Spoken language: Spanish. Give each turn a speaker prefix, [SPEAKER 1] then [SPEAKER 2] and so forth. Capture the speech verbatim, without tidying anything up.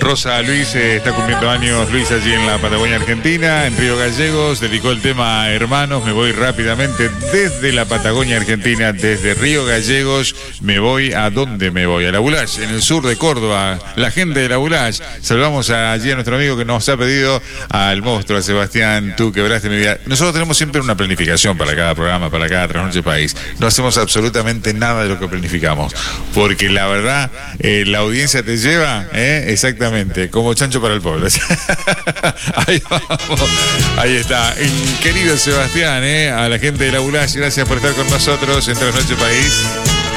[SPEAKER 1] Rosa Luis eh, está cumpliendo años, Luis, allí en la Patagonia Argentina, en Río Gallegos, dedicó el tema a Hermanos. Me voy rápidamente desde la Patagonia Argentina, desde Río Gallegos, me voy a dónde me voy, a La Bulache, en el sur de Córdoba, la gente de La Bulache. Saludamos a, allí a nuestro amigo que nos ha pedido, al monstruo, a Sebastián, tú quebraste mi vida. Nosotros tenemos siempre una planificación para cada programa, para cada Trasnoche País. No hacemos absolutamente nada de lo que planificamos, porque la verdad, eh, la audiencia te lleva, eh, exactamente, como chancho para el pueblo. Ahí vamos, ahí está. Querido Sebastián, eh, a la gente de La Bulache, gracias por estar con nosotros en Trasnoche País.